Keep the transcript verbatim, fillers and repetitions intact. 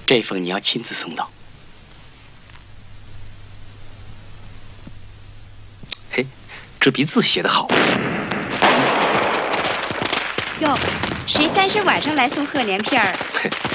这封你要亲自送到。嘿，这笔字写得好。 哟，谁三十晚上来送贺年片儿？